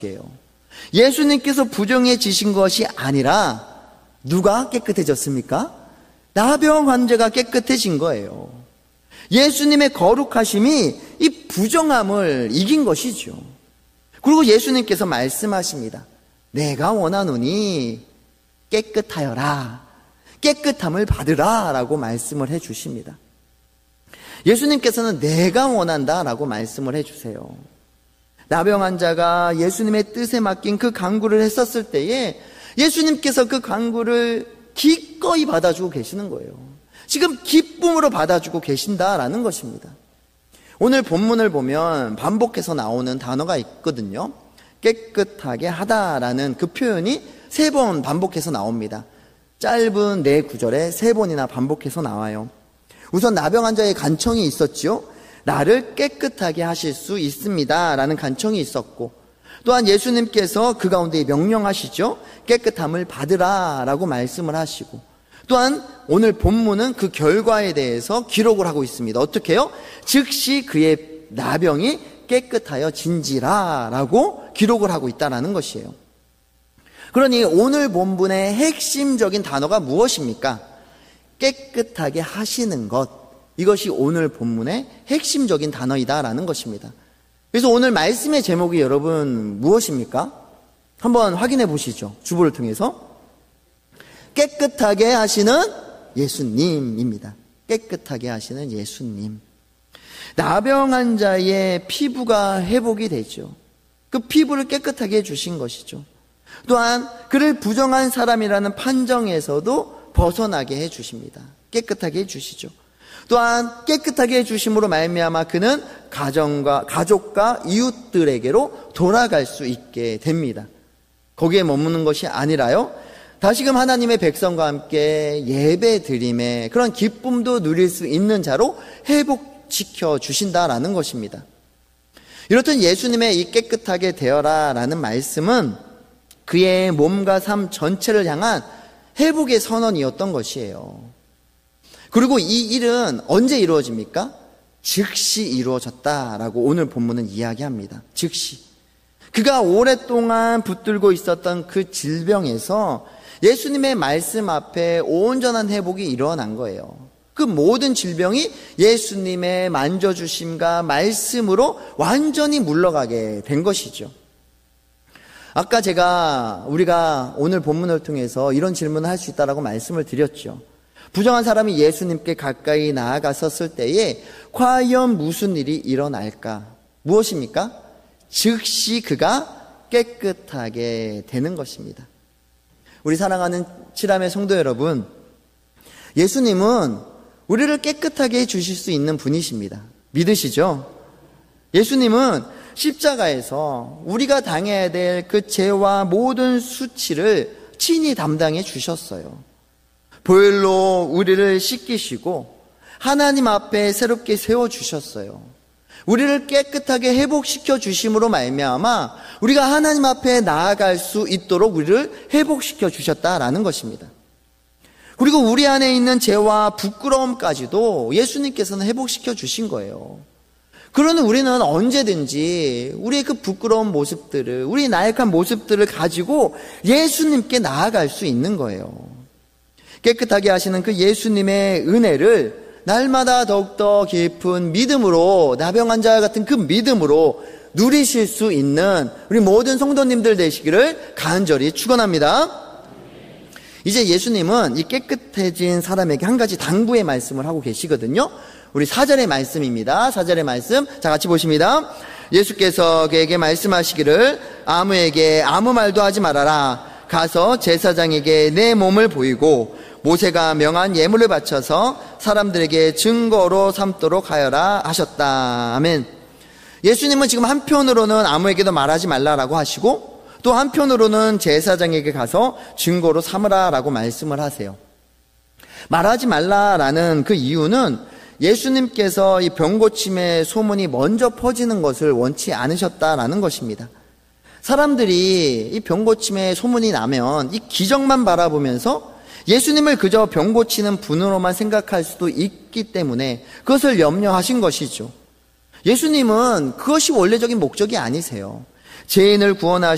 예수님께서 부정해지신 것이 아니라 누가 깨끗해졌습니까? 나병 환자가 깨끗해진 거예요. 예수님의 거룩하심이 이 부정함을 이긴 것이죠. 그리고 예수님께서 말씀하십니다. 내가 원하노니 깨끗하여라, 깨끗함을 받으라 라고 말씀을 해주십니다. 예수님께서는 내가 원한다 라고 말씀을 해주세요. 나병 환자가 예수님의 뜻에 맡긴 그 간구를 했었을 때에 예수님께서 그 간구를 기꺼이 받아주고 계시는 거예요. 지금 기쁨으로 받아주고 계신다라는 것입니다. 오늘 본문을 보면 반복해서 나오는 단어가 있거든요. 깨끗하게 하다라는 그 표현이 3번 반복해서 나옵니다. 짧은 4구절에 3번이나 반복해서 나와요. 우선 나병 환자의 간청이 있었지요. 나를 깨끗하게 하실 수 있습니다 라는 간청이 있었고, 또한 예수님께서 그 가운데 명령하시죠. 깨끗함을 받으라 라고 말씀을 하시고, 또한 오늘 본문은 그 결과에 대해서 기록을 하고 있습니다. 어떻게 해요? 즉시 그의 나병이 깨끗하여 진지라 라고 기록을 하고 있다는 것이에요. 그러니 오늘 본문의 핵심적인 단어가 무엇입니까? 깨끗하게 하시는 것, 이것이 오늘 본문의 핵심적인 단어이다라는 것입니다. 그래서 오늘 말씀의 제목이 여러분 무엇입니까? 한번 확인해 보시죠. 주보를 통해서. 깨끗하게 하시는 예수님입니다. 깨끗하게 하시는 예수님. 나병 환자의 피부가 회복이 되죠. 그 피부를 깨끗하게 해주신 것이죠. 또한 그를 부정한 사람이라는 판정에서도 벗어나게 해주십니다. 깨끗하게 해주시죠. 또한 깨끗하게 해주심으로 말미암아 그는 가족과 이웃들에게로 돌아갈 수 있게 됩니다. 거기에 머무는 것이 아니라요, 다시금 하나님의 백성과 함께 예배 드림의 그런 기쁨도 누릴 수 있는 자로 회복시켜 주신다라는 것입니다. 이렇듯 예수님의 이 깨끗하게 되어라 라는 말씀은 그의 몸과 삶 전체를 향한 회복의 선언이었던 것이에요. 그리고 이 일은 언제 이루어집니까? 즉시 이루어졌다라고 오늘 본문은 이야기합니다. 즉시. 그가 오랫동안 붙들고 있었던 그 질병에서 예수님의 말씀 앞에 온전한 회복이 일어난 거예요. 그 모든 질병이 예수님의 만져주심과 말씀으로 완전히 물러가게 된 것이죠. 아까 우리가 오늘 본문을 통해서 이런 질문을 할 수 있다라고 말씀을 드렸죠. 부정한 사람이 예수님께 가까이 나아갔었을 때에 과연 무슨 일이 일어날까? 무엇입니까? 즉시 그가 깨끗하게 되는 것입니다. 우리 사랑하는 칠함의 성도 여러분, 예수님은 우리를 깨끗하게 해주실 수 있는 분이십니다. 믿으시죠? 예수님은 십자가에서 우리가 당해야 될 그 죄와 모든 수치를 친히 담당해 주셨어요. 보혈로 우리를 씻기시고 하나님 앞에 새롭게 세워주셨어요. 우리를 깨끗하게 회복시켜 주심으로 말미암아 우리가 하나님 앞에 나아갈 수 있도록 우리를 회복시켜 주셨다라는 것입니다. 그리고 우리 안에 있는 죄와 부끄러움까지도 예수님께서는 회복시켜 주신 거예요. 그러니 우리는 언제든지 우리의 그 부끄러운 모습들을, 우리 나약한 모습들을 가지고 예수님께 나아갈 수 있는 거예요. 깨끗하게 하시는 그 예수님의 은혜를 날마다 더욱더 깊은 믿음으로, 나병 환자 같은 그 믿음으로 누리실 수 있는 우리 모든 성도님들 되시기를 간절히 축원합니다. 이제 예수님은 이 깨끗해진 사람에게 한 가지 당부의 말씀을 하고 계시거든요. 우리 4절의 말씀입니다. 4절의 말씀, 자 같이 보십니다. 예수께서 그에게 말씀하시기를 아무에게 아무 말도 하지 말아라. 가서 제사장에게 내 몸을 보이고 모세가 명한 예물을 바쳐서 사람들에게 증거로 삼도록 하여라 하셨다. 아멘. 예수님은 지금 한편으로는 아무에게도 말하지 말라라고 하시고 또 한편으로는 제사장에게 가서 증거로 삼으라라고 말씀을 하세요. 말하지 말라라는 그 이유는 예수님께서 이 병고침의 소문이 먼저 퍼지는 것을 원치 않으셨다라는 것입니다. 사람들이 이 병고침의 소문이 나면 이 기적만 바라보면서 예수님을 그저 병고치는 분으로만 생각할 수도 있기 때문에 그것을 염려하신 것이죠. 예수님은 그것이 원래적인 목적이 아니세요. 죄인을 구원하시고